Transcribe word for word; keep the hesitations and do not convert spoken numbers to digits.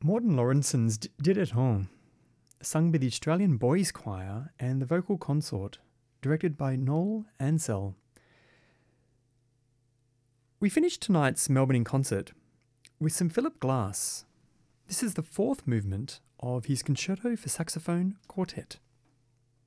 Morten Lawrenson's D- Did At Home, sung by the Australian Boys Choir and the vocal consort, directed by Noel Ansell. We finished tonight's Melbourne in Concert with some Philip Glass. This is the fourth movement of his Concerto for Saxophone Quartet.